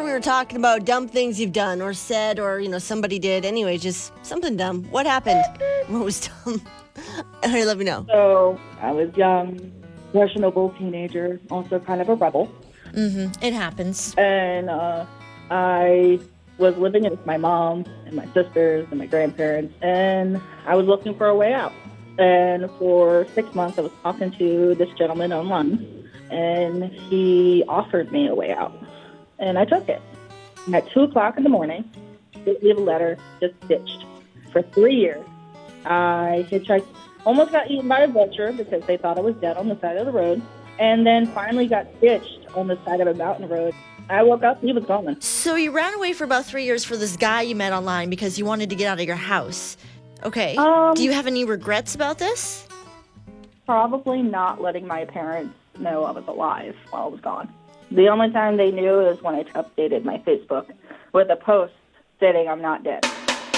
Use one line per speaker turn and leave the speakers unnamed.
we were talking about dumb things you've done or said or, somebody did. Anyway, just something dumb. What happened? What was dumb? All right, let me know.
So I was young, questionable teenager, also kind of a rebel.
Mm-hmm. It happens.
And I was living with my mom and my sisters and my grandparents, and I was looking for a way out. And for 6 months, I was talking to this gentleman online, and he offered me a way out. And I took it. And at 2 o'clock in the morning, he gave a letter, just ditched. For 3 years, I hitchhiked, almost got eaten by a vulture because they thought I was dead on the side of the road, and then finally got ditched on the side of a mountain road. I woke up and he was gone.
So you ran away for about 3 years for this guy you met online because you wanted to get out of your house. Okay. Do you have any regrets about this?
Probably not letting my parents know I was alive while I was gone. The only time they knew is when I updated my Facebook with a post stating I'm not dead.